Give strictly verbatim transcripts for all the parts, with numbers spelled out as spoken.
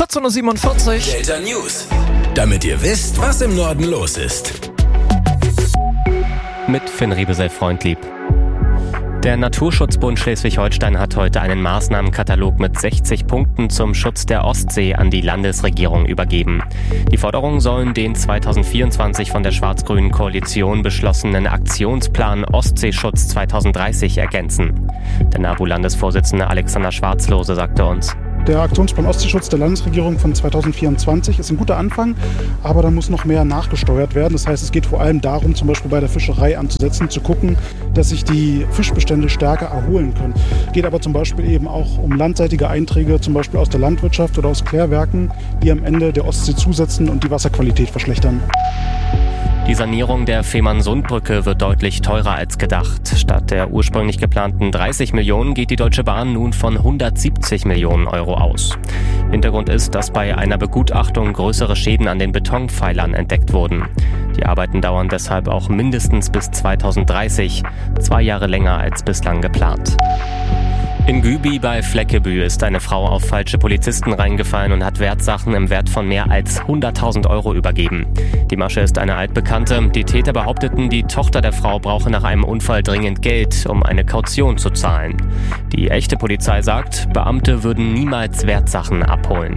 vierzehn Uhr siebenundvierzig. Delta News. Damit ihr wisst, was im Norden los ist. Mit Finn Riebesell-Freundlieb. Der Naturschutzbund Schleswig-Holstein hat heute einen Maßnahmenkatalog mit sechzig Punkten zum Schutz der Ostsee an die Landesregierung übergeben. Die Forderungen sollen den zweitausendvierundzwanzig von der schwarz-grünen Koalition beschlossenen Aktionsplan Ostseeschutz zweitausenddreißig ergänzen. Der NABU-Landesvorsitzende Alexander Schwarzlose sagte uns: Der Aktionsplan Ostseeschutz der Landesregierung von zweitausendvierundzwanzig ist ein guter Anfang, aber da muss noch mehr nachgesteuert werden. Das heißt, es geht vor allem darum, zum Beispiel bei der Fischerei anzusetzen, zu gucken, dass sich die Fischbestände stärker erholen können. Es geht aber zum Beispiel eben auch um landseitige Einträge, zum Beispiel aus der Landwirtschaft oder aus Klärwerken, die am Ende der Ostsee zusetzen und die Wasserqualität verschlechtern. Die Sanierung der Fehmarnsundbrücke wird deutlich teurer als gedacht. Statt der ursprünglich geplanten dreißig Millionen geht die Deutsche Bahn nun von hundertsiebzig Millionen Euro aus. Hintergrund ist, dass bei einer Begutachtung größere Schäden an den Betonpfeilern entdeckt wurden. Die Arbeiten dauern deshalb auch mindestens bis zweitausenddreißig, zwei Jahre länger als bislang geplant. In Güby bei Fleckebü ist eine Frau auf falsche Polizisten reingefallen und hat Wertsachen im Wert von mehr als hunderttausend Euro übergeben. Die Masche ist eine altbekannte. Die Täter behaupteten, die Tochter der Frau brauche nach einem Unfall dringend Geld, um eine Kaution zu zahlen. Die echte Polizei sagt, Beamte würden niemals Wertsachen abholen.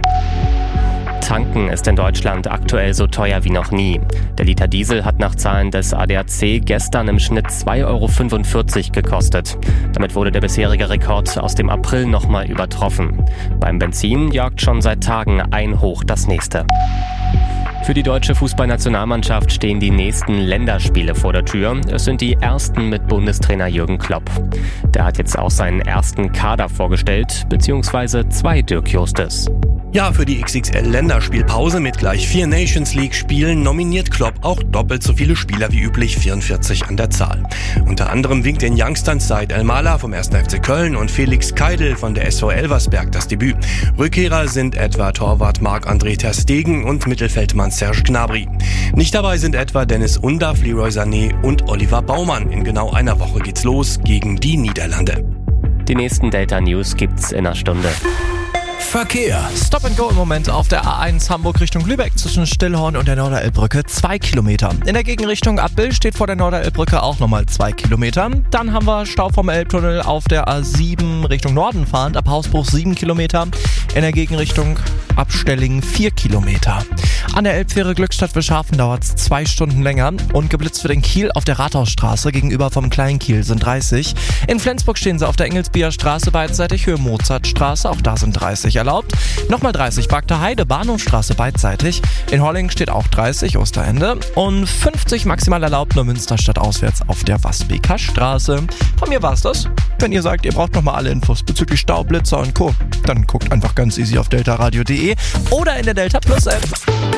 Tanken ist in Deutschland aktuell so teuer wie noch nie. Der Liter Diesel hat nach Zahlen des A D A C gestern im Schnitt zwei Euro fünfundvierzig gekostet. Damit wurde der bisherige Rekord aus dem April nochmal übertroffen. Beim Benzin jagt schon seit Tagen ein Hoch das nächste. Für die deutsche Fußballnationalmannschaft stehen die nächsten Länderspiele vor der Tür. Es sind die ersten mit Bundestrainer Jürgen Klopp. Der hat jetzt auch seinen ersten Kader vorgestellt, beziehungsweise zwei Dirk Justes. Ja, für die X X L-Länderspielpause mit gleich vier Nations-League-Spielen nominiert Klopp auch doppelt so viele Spieler wie üblich, vierundvierzig an der Zahl. Unter anderem winkt den Youngstern Said El-Mala vom ersten F C Köln und Felix Keidel von der S V Elversberg das Debüt. Rückkehrer sind etwa Torwart Marc-André ter Stegen und Mittelfeldmann Serge Gnabry. Nicht dabei sind etwa Dennis Undaff, Leroy Sané und Oliver Baumann. In genau einer Woche geht's los gegen die Niederlande. Die nächsten Delta News gibt's in einer Stunde. Verkehr. Stop and go im Moment auf der A eins Hamburg Richtung Lübeck zwischen Stillhorn und der Norderelbbrücke zwei Kilometer. In der Gegenrichtung ab Bill steht vor der Norderelbbrücke auch nochmal zwei Kilometer. Dann haben wir Stau vom Elbtunnel auf der A sieben Richtung Norden fahrend ab Hausbruch sieben Kilometer. In der Gegenrichtung ab Stellingen vier Kilometer. An der Elbfähre Glückstadt-Wischhafen dauert es zwei Stunden länger und geblitzt für den Kiel auf der Rathausstraße gegenüber vom Kleinkiel sind dreißig. In Flensburg stehen sie auf der Engelsbierer Straße beidseitig Höhe Mozartstraße, auch da sind dreißig erlaubt. Nochmal dreißig Bagter Heide, Bahnhofstraße beidseitig. In Holling steht auch dreißig, Osterende. Und fünfzig maximal erlaubt nur Münsterstadt auswärts auf der Wasbeker Straße. Von mir war's das. Wenn ihr sagt, ihr braucht nochmal alle Infos bezüglich Stau, Blitzer und Co., dann guckt einfach ganz easy auf deltaradio punkt de oder in der Delta Plus App.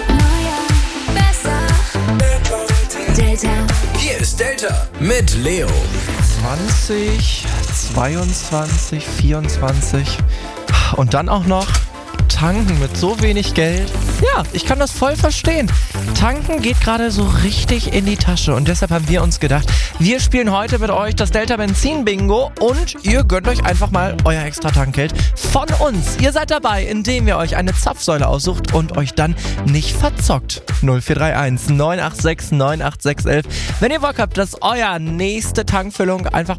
Delta. Hier ist Delta mit Leo. zwanzig, zweiundzwanzig, vierundzwanzig und dann auch noch tanken mit so wenig Geld. Ja, ich kann das voll verstehen. Tanken geht gerade so richtig in die Tasche und deshalb haben wir uns gedacht, wir spielen heute mit euch das Delta Benzin Bingo und ihr gönnt euch einfach mal euer extra Tankgeld von uns. Ihr seid dabei, indem ihr euch eine Zapfsäule aussucht und euch dann nicht verzockt. null vier drei eins neun acht sechs neun acht sechs eins eins. Wenn ihr Bock habt, dass euer nächste Tankfüllung einfach